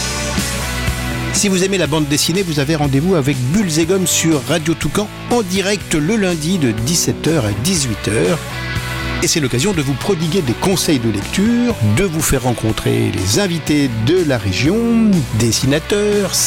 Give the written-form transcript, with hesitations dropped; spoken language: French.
Si vous aimez la bande dessinée, vous avez rendez-vous avec Bulles et Gomme sur Radio Toucan en direct le lundi de 17h à 18h. Et c'est l'occasion de vous prodiguer des conseils de lecture, de vous faire rencontrer les invités de la région, dessinateurs,